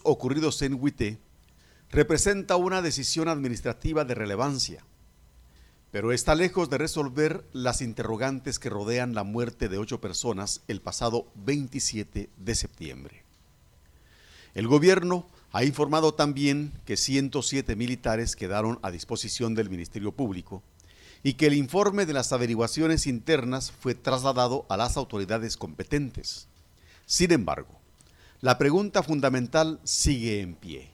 ocurridos en Huité representa una decisión administrativa de relevancia, pero está lejos de resolver las interrogantes que rodean la muerte de 8 personas el pasado 27 de septiembre. El gobierno ha informado también que 107 militares quedaron a disposición del Ministerio Público y que el informe de las averiguaciones internas fue trasladado a las autoridades competentes. Sin embargo, la pregunta fundamental sigue en pie.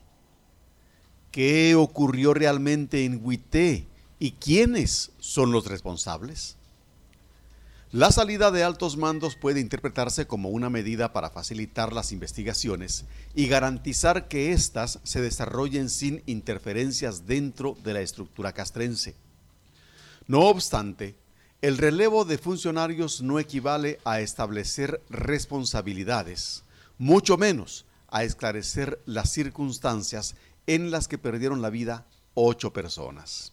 ¿Qué ocurrió realmente en Huité y quiénes son los responsables? La salida de altos mandos puede interpretarse como una medida para facilitar las investigaciones y garantizar que éstas se desarrollen sin interferencias dentro de la estructura castrense. No obstante, el relevo de funcionarios no equivale a establecer responsabilidades, mucho menos a esclarecer las circunstancias en las que perdieron la vida 8 personas.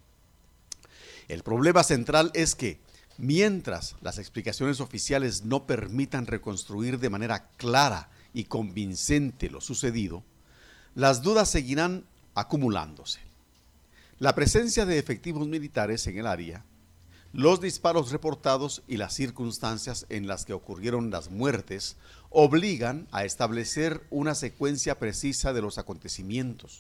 El problema central es que, mientras las explicaciones oficiales no permitan reconstruir de manera clara y convincente lo sucedido, las dudas seguirán acumulándose. La presencia de efectivos militares en el área, los disparos reportados y las circunstancias en las que ocurrieron las muertes obligan a establecer una secuencia precisa de los acontecimientos.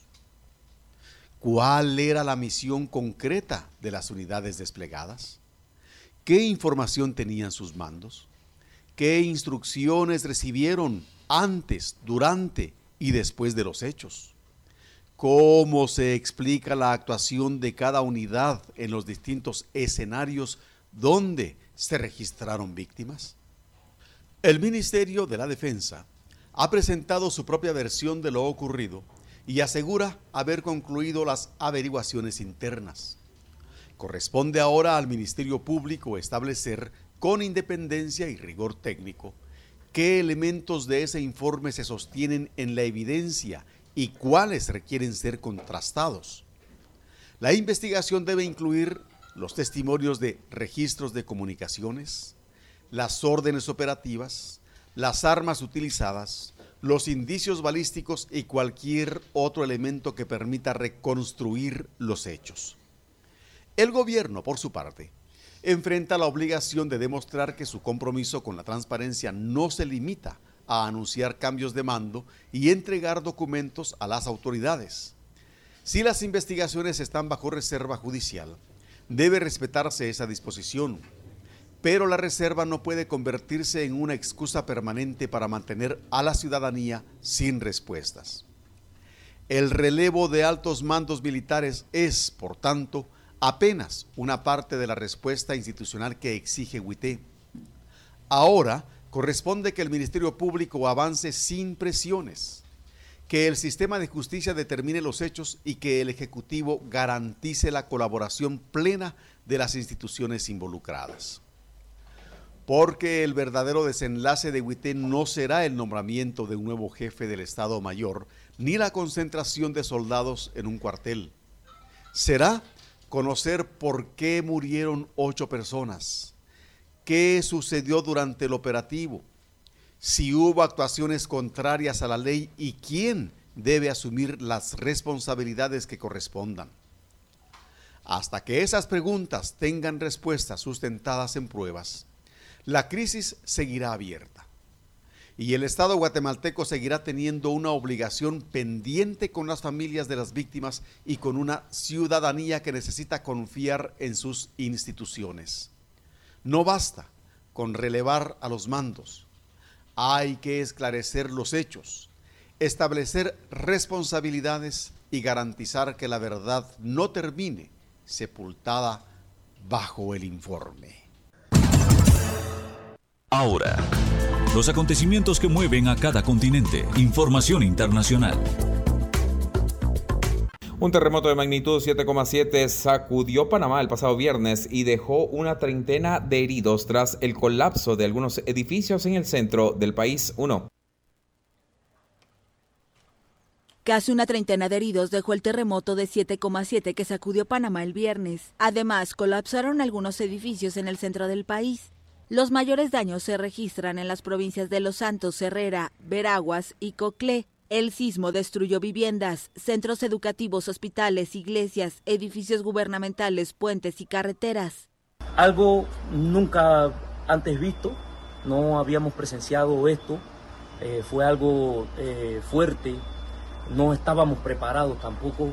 ¿Cuál era la misión concreta de las unidades desplegadas? ¿Qué información tenían sus mandos? ¿Qué instrucciones recibieron antes, durante y después de los hechos? ¿Cómo se explica la actuación de cada unidad en los distintos escenarios donde se registraron víctimas? El Ministerio de la Defensa ha presentado su propia versión de lo ocurrido y asegura haber concluido las averiguaciones internas. Corresponde ahora al Ministerio Público establecer, con independencia y rigor técnico, qué elementos de ese informe se sostienen en la evidencia y cuáles requieren ser contrastados. La investigación debe incluir los testimonios de registros de comunicaciones, las órdenes operativas, las armas utilizadas, los indicios balísticos y cualquier otro elemento que permita reconstruir los hechos. El gobierno, por su parte, enfrenta la obligación de demostrar que su compromiso con la transparencia no se limita a anunciar cambios de mando y entregar documentos a las autoridades. Si las investigaciones están bajo reserva judicial, debe respetarse esa disposición, pero la reserva no puede convertirse en una excusa permanente para mantener a la ciudadanía sin respuestas. El relevo de altos mandos militares es, por tanto, apenas una parte de la respuesta institucional que exige Huité. Ahora corresponde que el Ministerio Público avance sin presiones, que el sistema de justicia determine los hechos y que el Ejecutivo garantice la colaboración plena de las instituciones involucradas. Porque el verdadero desenlace de Huité no será el nombramiento de un nuevo jefe del Estado Mayor, ni la concentración de soldados en un cuartel. Será conocer por qué murieron 8 personas, qué sucedió durante el operativo, si hubo actuaciones contrarias a la ley y quién debe asumir las responsabilidades que correspondan. Hasta que esas preguntas tengan respuestas sustentadas en pruebas, la crisis seguirá abierta y el Estado guatemalteco seguirá teniendo una obligación pendiente con las familias de las víctimas y con una ciudadanía que necesita confiar en sus instituciones. No basta con relevar a los mandos, hay que esclarecer los hechos, establecer responsabilidades y garantizar que la verdad no termine sepultada bajo el informe. Ahora, los acontecimientos que mueven a cada continente. Información internacional. Un terremoto de magnitud 7,7 sacudió Panamá el pasado viernes y dejó una treintena de heridos tras el colapso de algunos edificios en el centro del país. Casi una treintena de heridos dejó el terremoto de 7,7 que sacudió Panamá el viernes. Además, colapsaron algunos edificios en el centro del país. Los mayores daños se registran en las provincias de Los Santos, Herrera, Veraguas y Coclé. El sismo destruyó viviendas, centros educativos, hospitales, iglesias, edificios gubernamentales, puentes y carreteras. Algo nunca antes visto, no habíamos presenciado esto, fue algo fuerte, no estábamos preparados tampoco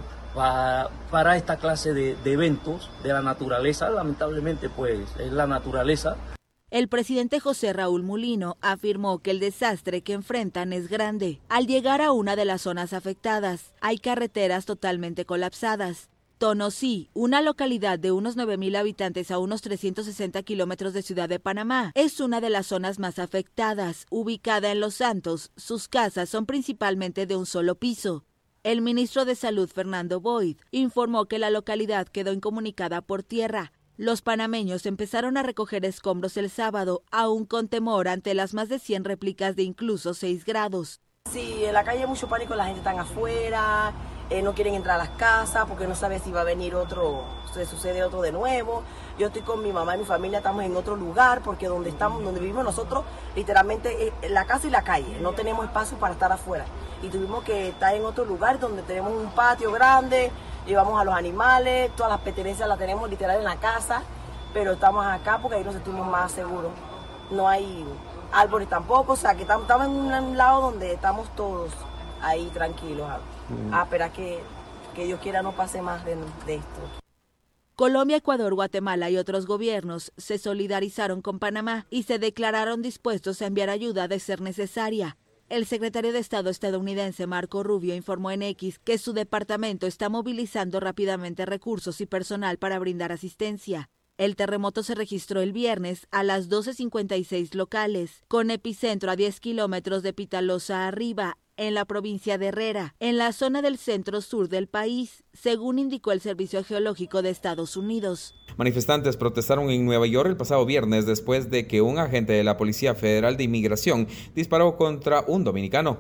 para esta clase de eventos de la naturaleza. Lamentablemente pues es la naturaleza. El presidente José Raúl Mulino afirmó que el desastre que enfrentan es grande. Al llegar a una de las zonas afectadas, hay carreteras totalmente colapsadas. Tonosí, una localidad de unos 9,000 habitantes a unos 360 kilómetros de Ciudad de Panamá, es una de las zonas más afectadas. Ubicada en Los Santos, sus casas son principalmente de un solo piso. El ministro de Salud, Fernando Boyd, informó que la localidad quedó incomunicada por tierra. Los panameños empezaron a recoger escombros el sábado, aún con temor ante las más de 100 réplicas de incluso 6 grados. Sí, en la calle hay mucho pánico, la gente está afuera, no quieren entrar a las casas porque no sabe si va a venir otro, se sucede otro de nuevo. Yo estoy con mi mamá y mi familia, estamos en otro lugar porque donde vivimos nosotros, literalmente la casa y la calle, no tenemos espacio para estar afuera. Y tuvimos que estar en otro lugar donde tenemos un patio grande, llevamos a los animales, todas las pertenencias las tenemos literal en la casa, pero estamos acá porque ahí nos sentimos más seguros. No hay árboles tampoco, o sea que estamos en un lado donde estamos todos ahí tranquilos, a esperar que Dios quiera no pase más de esto. Colombia, Ecuador, Guatemala y otros gobiernos se solidarizaron con Panamá y se declararon dispuestos a enviar ayuda de ser necesaria. El secretario de Estado estadounidense Marco Rubio informó en X que su departamento está movilizando rápidamente recursos y personal para brindar asistencia. El terremoto se registró el viernes a las 12:56 locales, con epicentro a 10 kilómetros de Pitalosa arriba, en la provincia de Herrera, en la zona del centro-sur del país, según indicó el Servicio Geológico de Estados Unidos. Manifestantes protestaron en Nueva York el pasado viernes después de que un agente de la Policía Federal de Inmigración disparó contra un dominicano.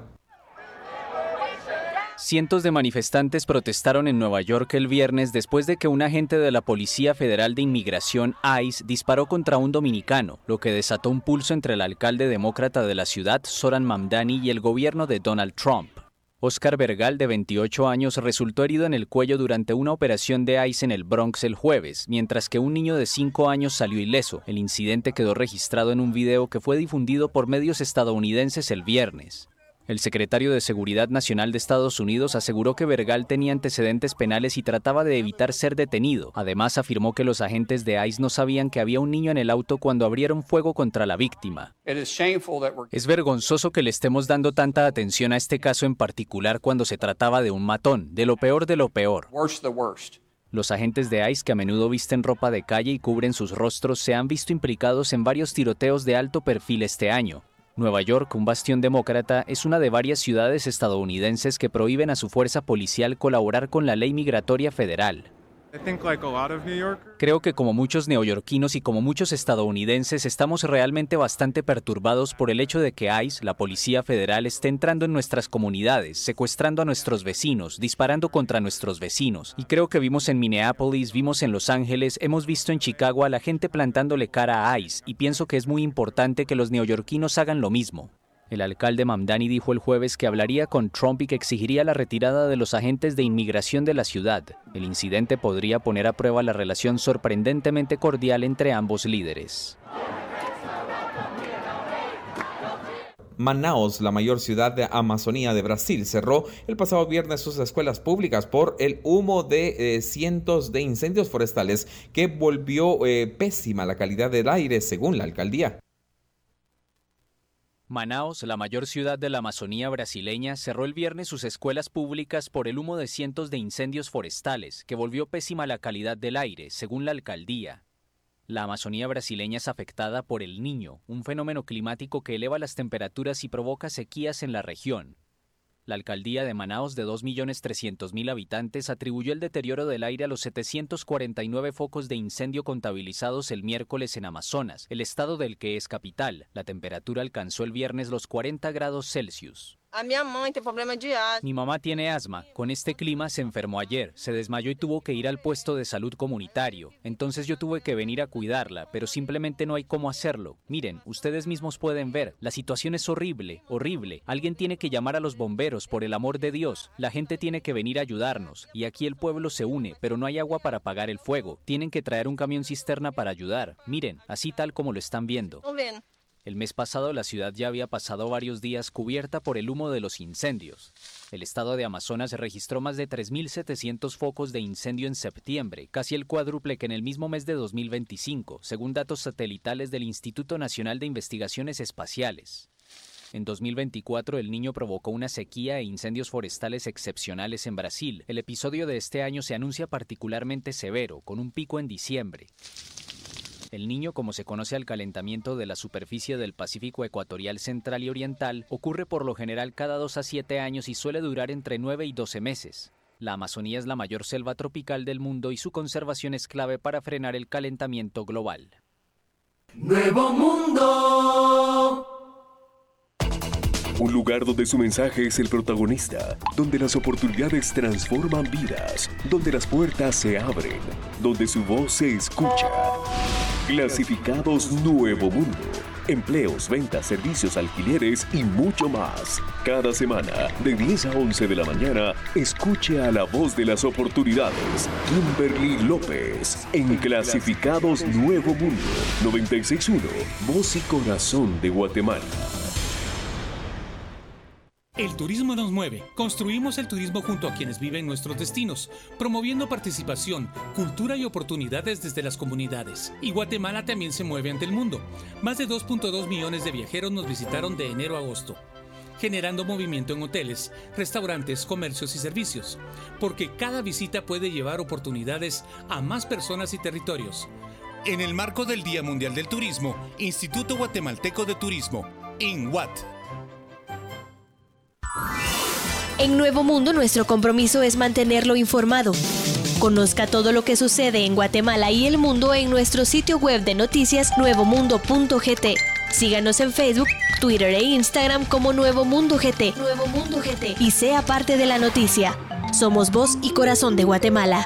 Cientos de manifestantes protestaron en Nueva York el viernes después de que un agente de la Policía Federal de Inmigración, ICE, disparó contra un dominicano, lo que desató un pulso entre el alcalde demócrata de la ciudad, Zoran Mamdani, y el gobierno de Donald Trump. Oscar Bergal, de 28 años, resultó herido en el cuello durante una operación de ICE en el Bronx el jueves, mientras que un niño de 5 años salió ileso. El incidente quedó registrado en un video que fue difundido por medios estadounidenses el viernes. El secretario de Seguridad Nacional de Estados Unidos aseguró que Bergal tenía antecedentes penales y trataba de evitar ser detenido. Además, afirmó que los agentes de ICE no sabían que había un niño en el auto cuando abrieron fuego contra la víctima. Es vergonzoso que le estemos dando tanta atención a este caso en particular cuando se trataba de un matón, de lo peor de lo peor. Los agentes de ICE, que a menudo visten ropa de calle y cubren sus rostros, se han visto implicados en varios tiroteos de alto perfil este año. Nueva York, un bastión demócrata, es una de varias ciudades estadounidenses que prohíben a su fuerza policial colaborar con la ley migratoria federal. Creo que como muchos neoyorquinos y como muchos estadounidenses estamos realmente bastante perturbados por el hecho de que ICE, la Policía Federal, esté entrando en nuestras comunidades, secuestrando a nuestros vecinos, disparando contra nuestros vecinos. Y creo que vimos en Minneapolis, vimos en Los Ángeles, hemos visto en Chicago a la gente plantándole cara a ICE, y pienso que es muy importante que los neoyorquinos hagan lo mismo. El alcalde Mamdani dijo el jueves que hablaría con Trump y que exigiría la retirada de los agentes de inmigración de la ciudad. El incidente podría poner a prueba la relación sorprendentemente cordial entre ambos líderes. Manaus, la mayor ciudad de Amazonía de Brasil, cerró el pasado viernes sus escuelas públicas por el humo de cientos de incendios forestales que volvió pésima la calidad del aire, según la alcaldía. Manaus, la mayor ciudad de la Amazonía brasileña, cerró el viernes sus escuelas públicas por el humo de cientos de incendios forestales, que volvió pésima la calidad del aire, según la alcaldía. La Amazonía brasileña es afectada por el Niño, un fenómeno climático que eleva las temperaturas y provoca sequías en la región. La alcaldía de Manaus, de 2.300.000 habitantes, atribuyó el deterioro del aire a los 749 focos de incendio contabilizados el miércoles en Amazonas, el estado del que es capital. La temperatura alcanzó el viernes los 40 grados Celsius. Mi mamá tiene asma. Con este clima se enfermó ayer, se desmayó y tuvo que ir al puesto de salud comunitario. Entonces yo tuve que venir a cuidarla, pero simplemente no hay cómo hacerlo. Miren, ustedes mismos pueden ver, la situación es horrible, horrible. Alguien tiene que llamar a los bomberos, por el amor de Dios. La gente tiene que venir a ayudarnos. Y aquí el pueblo se une, pero no hay agua para apagar el fuego. Tienen que traer un camión cisterna para ayudar. Miren, así tal como lo están viendo. El mes pasado la ciudad ya había pasado varios días cubierta por el humo de los incendios. El estado de Amazonas registró más de 3.700 focos de incendio en septiembre, casi el cuádruple que en el mismo mes de 2025, según datos satelitales del Instituto Nacional de Investigaciones Espaciales. En 2024, El Niño provocó una sequía e incendios forestales excepcionales en Brasil. El episodio de este año se anuncia particularmente severo, con un pico en diciembre. El Niño, como se conoce al calentamiento de la superficie del Pacífico ecuatorial central y oriental, ocurre por lo general cada 2 a 7 años y suele durar entre 9 y 12 meses. La Amazonía es la mayor selva tropical del mundo y su conservación es clave para frenar el calentamiento global. Nuevo Mundo. Un lugar donde su mensaje es el protagonista, donde las oportunidades transforman vidas, donde las puertas se abren, donde su voz se escucha. Clasificados Nuevo Mundo. Empleos, ventas, servicios, alquileres y mucho más. Cada semana, de 10 a 11 de la mañana, escuche a la voz de las oportunidades, Kimberly López, en Clasificados Nuevo Mundo. 96.1, Voz y Corazón de Guatemala. El turismo nos mueve. Construimos el turismo junto a quienes viven nuestros destinos, promoviendo participación, cultura y oportunidades desde las comunidades. Y Guatemala también se mueve ante el mundo. Más de 2.2 millones de viajeros nos visitaron de enero a agosto, generando movimiento en hoteles, restaurantes, comercios y servicios, porque cada visita puede llevar oportunidades a más personas y territorios. En el marco del Día Mundial del Turismo, Instituto Guatemalteco de Turismo, INGUAT. En Nuevo Mundo, nuestro compromiso es mantenerlo informado. Conozca todo lo que sucede en Guatemala y el mundo en nuestro sitio web de noticias nuevomundo.gt. Síganos en Facebook, Twitter e Instagram como Nuevo Mundo GT. Nuevo Mundo GT. Y sea parte de la noticia. Somos voz y corazón de Guatemala.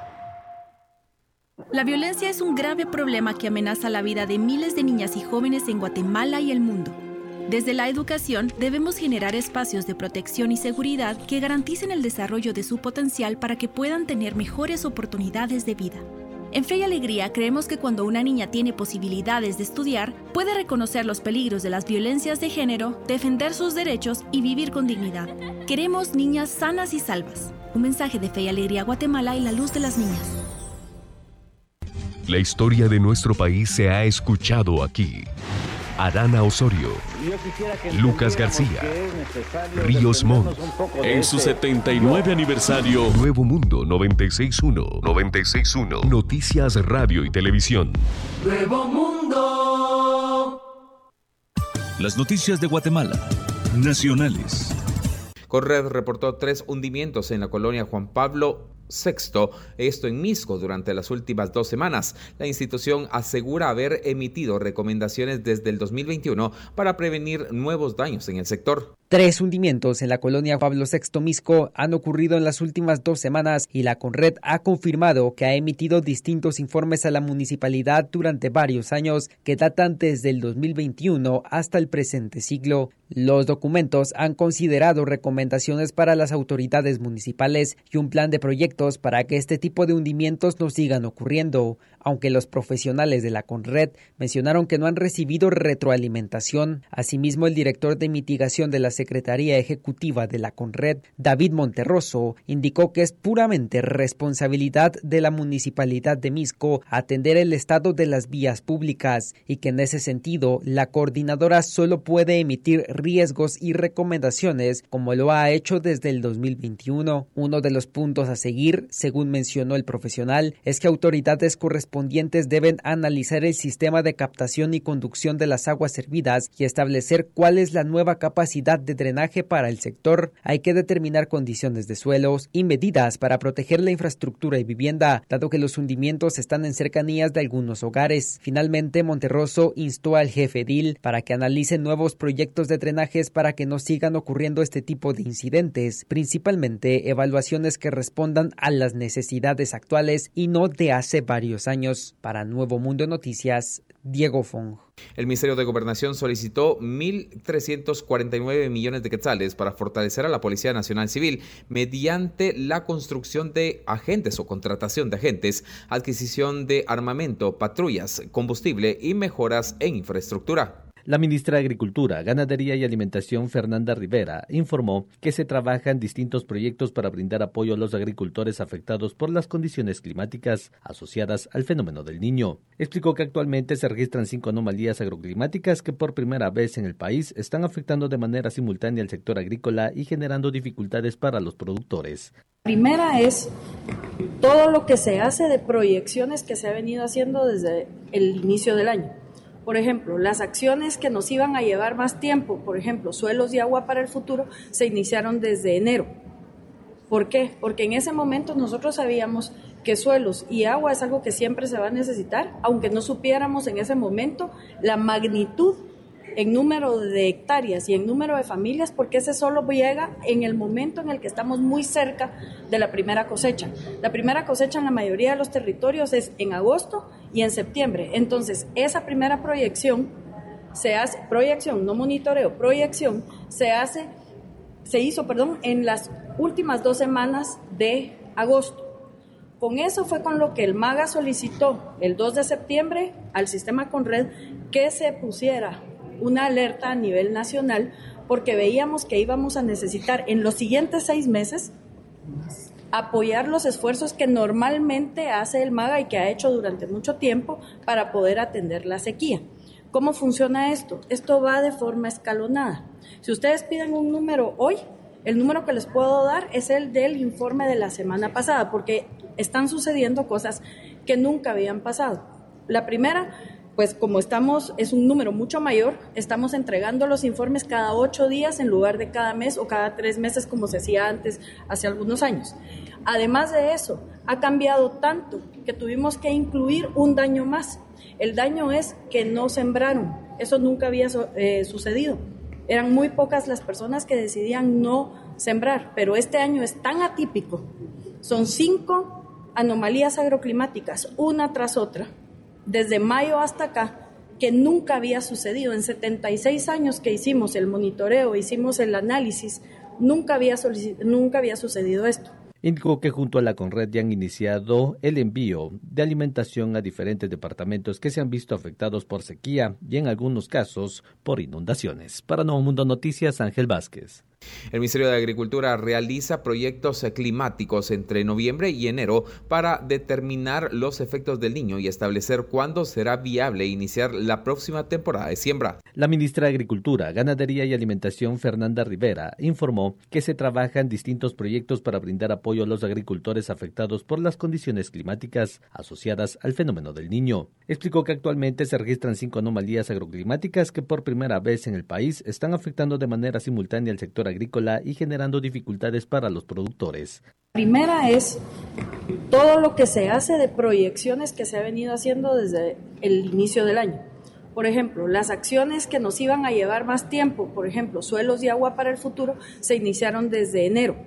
La violencia es un grave problema que amenaza la vida de miles de niñas y jóvenes en Guatemala y el mundo. Desde la educación, debemos generar espacios de protección y seguridad que garanticen el desarrollo de su potencial para que puedan tener mejores oportunidades de vida. En Fe y Alegría creemos que cuando una niña tiene posibilidades de estudiar, puede reconocer los peligros de las violencias de género, defender sus derechos y vivir con dignidad. Queremos niñas sanas y salvas. Un mensaje de Fe y Alegría Guatemala y la luz de las niñas. La historia de nuestro país se ha escuchado aquí. Arana Osorio, Lucas García, Ríos Montt, en su 79 aniversario. Nuevo Mundo 96.1, 96.1, Noticias Radio y Televisión. Nuevo Mundo. Las noticias de Guatemala, nacionales. Corred reportó 3 hundimientos en la colonia Juan Pablo VI, esto en Misco, durante las últimas 2 semanas. La institución asegura haber emitido recomendaciones desde el 2021 para prevenir nuevos daños en el sector. 3 hundimientos en la colonia Pablo VI Misco han ocurrido en las últimas 2 semanas y la Conred ha confirmado que ha emitido distintos informes a la municipalidad durante varios años que datan desde el 2021 hasta el presente siglo. Los documentos han considerado recomendaciones para las autoridades municipales y un plan de proyectos para que este tipo de hundimientos no sigan ocurriendo, aunque los profesionales de la Conred mencionaron que no han recibido retroalimentación. Asimismo, el director de mitigación de la Secretaría Ejecutiva de la Conred, David Monterroso, indicó que es puramente responsabilidad de la Municipalidad de Misco atender el estado de las vías públicas y que en ese sentido la coordinadora solo puede emitir riesgos y recomendaciones como lo ha hecho desde el 2021. Uno de los puntos a seguir seguir, según mencionó el profesional, es que autoridades correspondientes deben analizar el sistema de captación y conducción de las aguas servidas y establecer cuál es la nueva capacidad de drenaje para el sector. Hay que determinar condiciones de suelos y medidas para proteger la infraestructura y vivienda, dado que los hundimientos están en cercanías de algunos hogares. Finalmente, Monterroso instó al jefe edil para que analicen nuevos proyectos de drenajes para que no sigan ocurriendo este tipo de incidentes, principalmente evaluaciones que respondan a las necesidades actuales y no de hace varios años. Para Nuevo Mundo Noticias, Diego Fong. El Ministerio de Gobernación solicitó 1.349 millones de quetzales para fortalecer a la Policía Nacional Civil mediante la construcción de agentes o contratación de agentes, adquisición de armamento, patrullas, combustible y mejoras en infraestructura. La ministra de Agricultura, Ganadería y Alimentación, Fernanda Rivera, informó que se trabajan distintos proyectos para brindar apoyo a los agricultores afectados por las condiciones climáticas asociadas al fenómeno del Niño. Explicó que actualmente se registran 5 anomalías agroclimáticas que por primera vez en el país están afectando de manera simultánea al sector agrícola y generando dificultades para los productores. Primera es todo lo que se hace de proyecciones que se ha venido haciendo desde el inicio del año. Por ejemplo, las acciones que nos iban a llevar más tiempo, por ejemplo, suelos y agua para el futuro, se iniciaron desde enero. ¿Por qué? Porque en ese momento nosotros sabíamos que suelos y agua es algo que siempre se va a necesitar, aunque no supiéramos en ese momento la magnitud en número de hectáreas y en número de familias, porque ese solo llega en el momento en el que estamos muy cerca de la primera cosecha. La primera cosecha en la mayoría de los territorios es en agosto y en septiembre. Entonces, esa primera proyección se hace, proyección, no monitoreo, proyección, se hizo en las últimas 2 semanas de agosto. Con eso fue con lo que el MAGA solicitó el 2 de septiembre al sistema Conred que se pusiera una alerta a nivel nacional, porque veíamos que íbamos a necesitar en los siguientes 6 meses apoyar los esfuerzos que normalmente hace el MAGA y que ha hecho durante mucho tiempo para poder atender la sequía. ¿Cómo funciona esto? Esto va de forma escalonada. Si ustedes piden un número hoy, el número que les puedo dar es el del informe de la semana pasada, porque están sucediendo cosas que nunca habían pasado. La primera, pues como es un número mucho mayor, estamos entregando los informes cada 8 días en lugar de cada mes o cada 3 meses como se hacía antes, hace algunos años. Además de eso, ha cambiado tanto que tuvimos que incluir un daño más. El daño es que no sembraron. Eso nunca había sucedido. Eran muy pocas las personas que decidían no sembrar, pero este año es tan atípico. Son 5 anomalías agroclimáticas, una tras otra, desde mayo hasta acá, que nunca había sucedido. En 76 años que hicimos el monitoreo, hicimos el análisis, nunca había sucedido esto. Indicó que junto a la Conred ya han iniciado el envío de alimentación a diferentes departamentos que se han visto afectados por sequía y en algunos casos por inundaciones. Para Nuevo Mundo Noticias, Ángel Vázquez. El Ministerio de Agricultura realiza proyectos climáticos entre noviembre y enero para determinar los efectos del Niño y establecer cuándo será viable iniciar la próxima temporada de siembra. La ministra de Agricultura, Ganadería y Alimentación, Fernanda Rivera, informó que se trabajan distintos proyectos para brindar apoyo a los agricultores afectados por las condiciones climáticas asociadas al fenómeno del Niño. Explicó que actualmente se registran 5 anomalías agroclimáticas que por primera vez en el país están afectando de manera simultánea al sector agrícola y generando dificultades para los productores. Primera es todo lo que se hace de proyecciones que se ha venido haciendo desde el inicio del año. Por ejemplo, las acciones que nos iban a llevar más tiempo, por ejemplo, suelos y agua para el futuro, se iniciaron desde enero.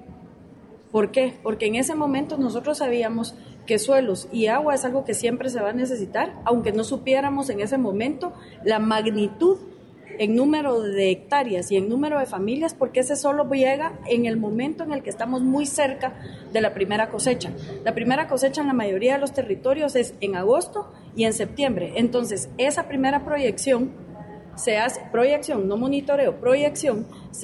¿Por qué? Porque en ese momento nosotros sabíamos que suelos y agua es algo que siempre se va a necesitar, aunque no supiéramos en ese momento la magnitud en número de hectáreas y en número de familias, porque ese solo llega en el momento en el que estamos muy cerca de la primera cosecha. La primera cosecha en la mayoría de los territorios es en agosto y en septiembre. Entonces, esa primera proyección no monitoreo, proyección,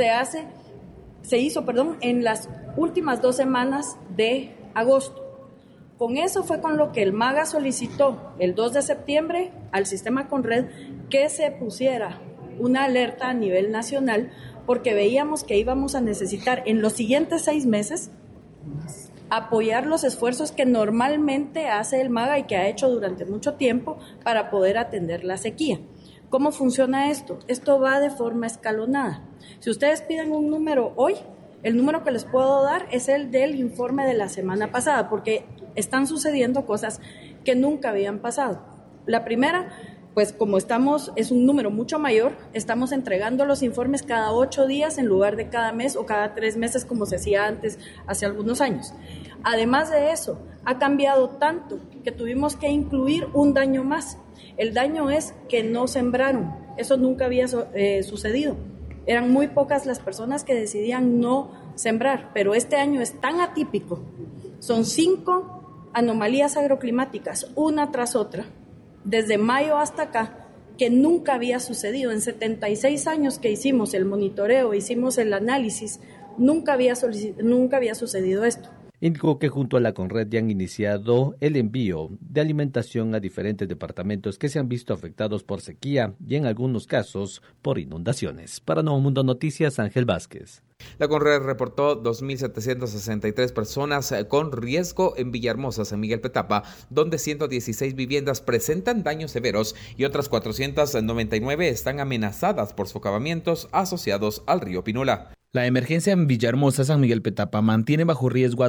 se hizo en las últimas 2 semanas de agosto. Con eso fue con lo que el MAGA solicitó el 2 de septiembre al sistema Conred que se pusiera una alerta a nivel nacional, porque veíamos que íbamos a necesitar en los siguientes 6 meses apoyar los esfuerzos que normalmente hace el MAGA y que ha hecho durante mucho tiempo para poder atender la sequía. ¿Cómo funciona esto? Esto va de forma escalonada. Si ustedes piden un número hoy, el número que les puedo dar es el del informe de la semana pasada, porque están sucediendo cosas que nunca habían pasado. La primera, pues como es un número mucho mayor, estamos entregando los informes cada 8 días en lugar de cada mes o cada 3 meses como se hacía antes, hace algunos años. Además de eso, ha cambiado tanto que tuvimos que incluir un daño más. El daño es que no sembraron. Eso nunca había sucedido. Eran muy pocas las personas que decidían no sembrar, pero este año es tan atípico. Son 5 anomalías agroclimáticas, una tras otra, desde mayo hasta acá, que nunca había sucedido. En 76 años que hicimos el monitoreo, hicimos el análisis, nunca había sucedido esto. Indicó que junto a la Conred ya han iniciado el envío de alimentación a diferentes departamentos que se han visto afectados por sequía y en algunos casos por inundaciones. Para Nuevo Mundo Noticias, Ángel Vázquez. La Conred reportó 2.763 personas con riesgo en Villahermosa, San Miguel Petapa, donde 116 viviendas presentan daños severos y otras 499 están amenazadas por socavamientos asociados al río Pinula. La emergencia en Villahermosa, San Miguel Petapa, mantiene bajo riesgo a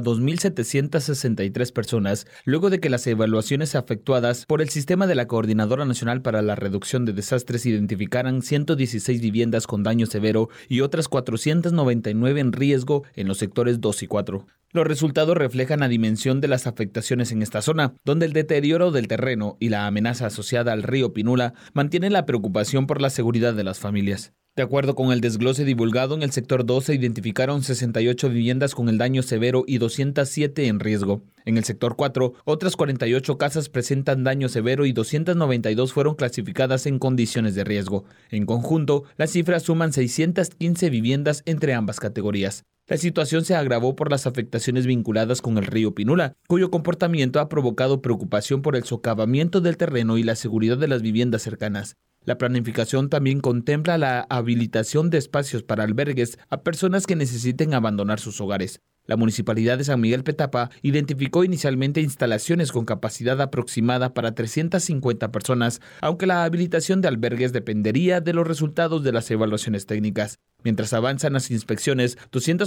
2.763 personas, luego de que las evaluaciones efectuadas por el sistema de la Coordinadora Nacional para la Reducción de Desastres identificaran 116 viviendas con daño severo y otras 499 en riesgo en los sectores 2 y 4. Los resultados reflejan la dimensión de las afectaciones en esta zona, donde el deterioro del terreno y la amenaza asociada al río Pinula mantienen la preocupación por la seguridad de las familias. De acuerdo con el desglose divulgado, en el sector 2 se identificaron 68 viviendas con el daño severo y 207 en riesgo. En el sector 4, otras 48 casas presentan daño severo y 292 fueron clasificadas en condiciones de riesgo. En conjunto, las cifras suman 615 viviendas entre ambas categorías. La situación se agravó por las afectaciones vinculadas con el río Pinula, cuyo comportamiento ha provocado preocupación por el socavamiento del terreno y la seguridad de las viviendas cercanas. La planificación también contempla la habilitación de espacios para albergues a personas que necesiten abandonar sus hogares. La Municipalidad de San Miguel Petapa identificó inicialmente instalaciones con capacidad aproximada para 350 personas, aunque la habilitación de albergues dependería de los resultados de las evaluaciones técnicas. Mientras avanzan las inspecciones,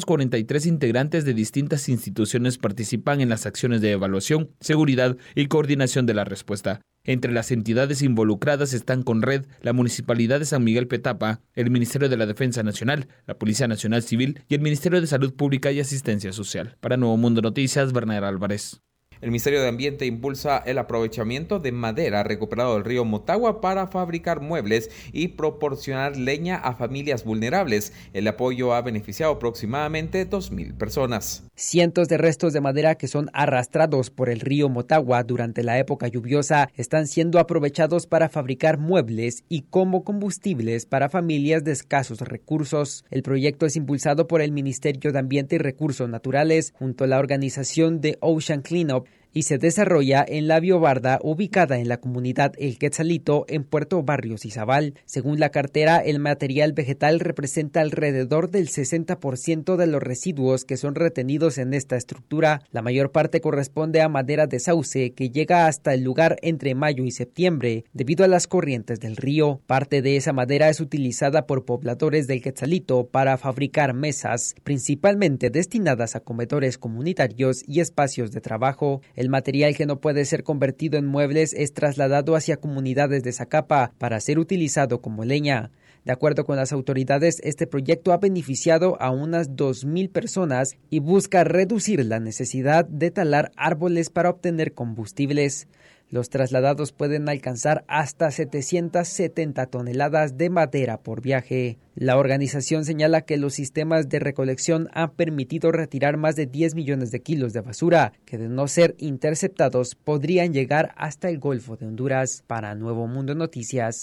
243 integrantes de distintas instituciones participan en las acciones de evaluación, seguridad y coordinación de la respuesta. Entre las entidades involucradas están Conred, la Municipalidad de San Miguel Petapa, el Ministerio de la Defensa Nacional, la Policía Nacional Civil y el Ministerio de Salud Pública y Asistencia Social. Para Nuevo Mundo Noticias, Bernardo Álvarez. El Ministerio de Ambiente impulsa el aprovechamiento de madera recuperado del río Motagua para fabricar muebles y proporcionar leña a familias vulnerables. El apoyo ha beneficiado aproximadamente 2.000 personas. Cientos de restos de madera que son arrastrados por el río Motagua durante la época lluviosa están siendo aprovechados para fabricar muebles y como combustibles para familias de escasos recursos. El proyecto es impulsado por el Ministerio de Ambiente y Recursos Naturales junto a la organización de Ocean Cleanup y se desarrolla en la biobarda ubicada en la comunidad El Quetzalito en Puerto Barrios y Zabal. Según la cartera, el material vegetal representa alrededor del 60% de los residuos que son retenidos en esta estructura. La mayor parte corresponde a madera de sauce que llega hasta el lugar entre mayo y septiembre debido a las corrientes del río. Parte de esa madera es utilizada por pobladores del Quetzalito para fabricar mesas, principalmente destinadas a comedores comunitarios y espacios de trabajo. El material que no puede ser convertido en muebles es trasladado hacia comunidades de Zacapa para ser utilizado como leña. De acuerdo con las autoridades, este proyecto ha beneficiado a unas 2.000 personas y busca reducir la necesidad de talar árboles para obtener combustibles. Los trasladados pueden alcanzar hasta 770 toneladas de madera por viaje. La organización señala que los sistemas de recolección han permitido retirar más de 10 millones de kilos de basura, que de no ser interceptados podrían llegar hasta el Golfo de Honduras. Para Nuevo Mundo Noticias,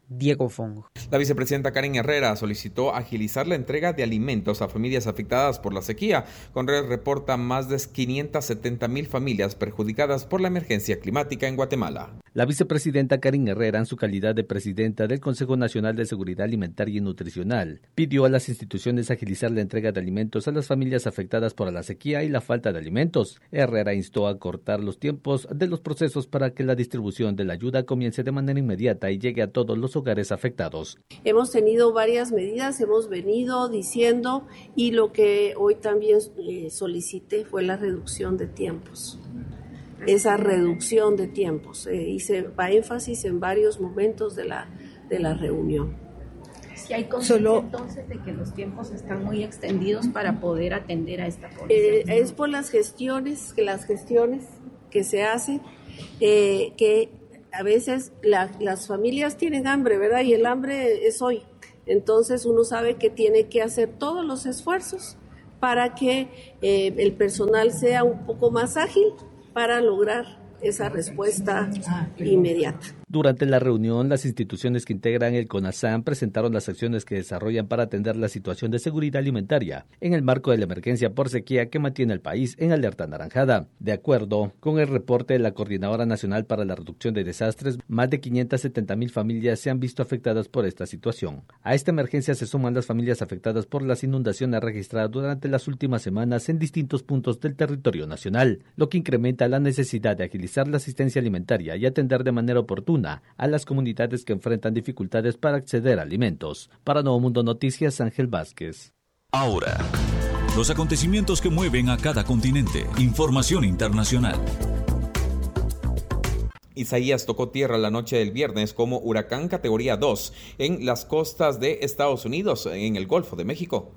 Diego Fong. La vicepresidenta Karen Herrera solicitó agilizar la entrega de alimentos a familias afectadas por la sequía. Conred reporta más de 570,000 familias perjudicadas por la emergencia climática en Guatemala. La vicepresidenta Karen Herrera, en su calidad de presidenta del Consejo Nacional de Seguridad Alimentaria y Nutricional, pidió a las instituciones agilizar la entrega de alimentos a las familias afectadas por la sequía y la falta de alimentos. Herrera instó a cortar los tiempos de los procesos para que la distribución de la ayuda comience de manera inmediata y llegue a todos los hogares afectados. Hemos tenido varias medidas, hemos venido diciendo, y lo que hoy también solicité fue la reducción de tiempos. Esa reducción de tiempos, hice énfasis en varios momentos de la reunión. Si hay conciencia entonces de que los tiempos están muy extendidos para poder atender a esta población. Es por las gestiones que se hacen, que a veces las familias tienen hambre, ¿verdad? Y el hambre es hoy. Entonces uno sabe que tiene que hacer todos los esfuerzos para que el personal sea un poco más ágil para lograr esa respuesta inmediata. Durante la reunión, las instituciones que integran el CONASAM presentaron las acciones que desarrollan para atender la situación de seguridad alimentaria en el marco de la emergencia por sequía que mantiene al país en alerta anaranjada. De acuerdo con el reporte de la Coordinadora Nacional para la Reducción de Desastres, más de 570,000 familias se han visto afectadas por esta situación. A esta emergencia se suman las familias afectadas por las inundaciones registradas durante las últimas semanas en distintos puntos del territorio nacional, lo que incrementa la necesidad de agilizar la asistencia alimentaria y atender de manera oportuna a las comunidades que enfrentan dificultades para acceder a alimentos. Para Nuevo Mundo Noticias, Ángel Vázquez. Ahora, los acontecimientos que mueven a cada continente. Información internacional. Isaías tocó tierra la noche del viernes como huracán categoría 2 en las costas de Estados Unidos, en el Golfo de México.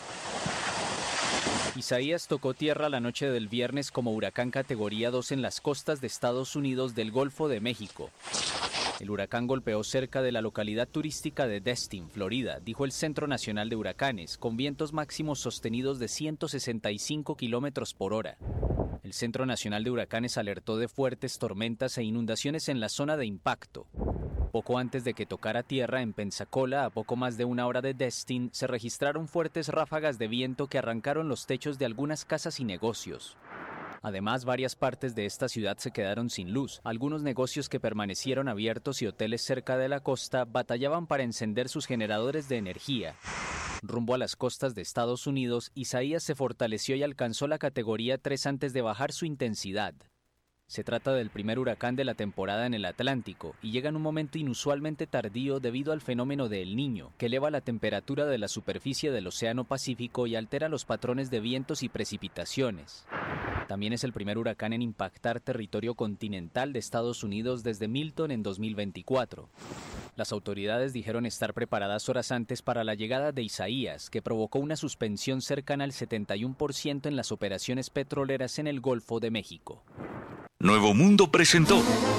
Isaías tocó tierra la noche del viernes como huracán categoría 2 en las costas de Estados Unidos del Golfo de México. El huracán golpeó cerca de la localidad turística de Destin, Florida, dijo el Centro Nacional de Huracanes, con vientos máximos sostenidos de 165 kilómetros por hora. El Centro Nacional de Huracanes alertó de fuertes tormentas e inundaciones en la zona de impacto. Poco antes de que tocara tierra en Pensacola, a poco más de una hora de Destin, se registraron fuertes ráfagas de viento que arrancaron los techos de algunas casas y negocios. Además, varias partes de esta ciudad se quedaron sin luz. Algunos negocios que permanecieron abiertos y hoteles cerca de la costa batallaban para encender sus generadores de energía. Rumbo a las costas de Estados Unidos, Isaías se fortaleció y alcanzó la categoría 3 antes de bajar su intensidad. Se trata del primer huracán de la temporada en el Atlántico y llega en un momento inusualmente tardío debido al fenómeno de El Niño, que eleva la temperatura de la superficie del Océano Pacífico y altera los patrones de vientos y precipitaciones. También es el primer huracán en impactar territorio continental de Estados Unidos desde Milton en 2024. Las autoridades dijeron estar preparadas horas antes para la llegada de Isaías, que provocó una suspensión cercana al 71% en las operaciones petroleras en el Golfo de México. Nuevo Mundo presentó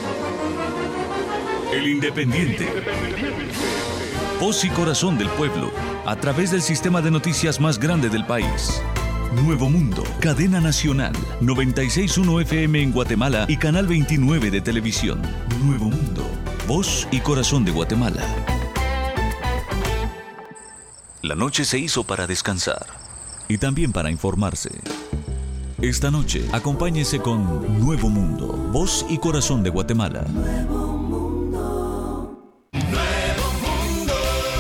El Independiente. Voz y corazón del pueblo, a través del sistema de noticias más grande del país. Nuevo Mundo, cadena nacional, 96.1 FM en Guatemala y canal 29 de televisión. Nuevo Mundo, voz y corazón de Guatemala. La noche se hizo para descansar y también para informarse. Esta noche, acompáñese con Nuevo Mundo, voz y corazón de Guatemala. Nuevo Mundo. Nuevo Mundo.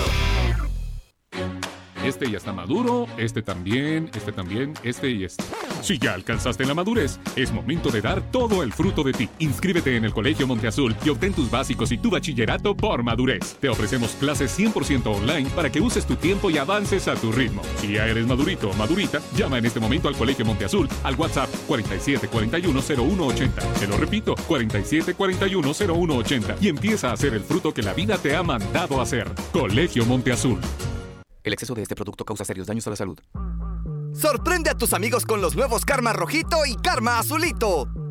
Este ya está maduro, este también, este y este. Si ya alcanzaste la madurez, es momento de dar todo el fruto de ti. Inscríbete en el Colegio Monteazul y obtén tus básicos y tu bachillerato por madurez. Te ofrecemos clases 100% online para que uses tu tiempo y avances a tu ritmo. Si ya eres madurito o madurita, llama en este momento al Colegio Monteazul al WhatsApp 47410180. Te lo repito, 47410180 y empieza a hacer el fruto que la vida te ha mandado a hacer. Colegio Monteazul. El exceso de este producto causa serios daños a la salud. Sorprende a tus amigos con los nuevos Karma Rojito y Karma Azulito.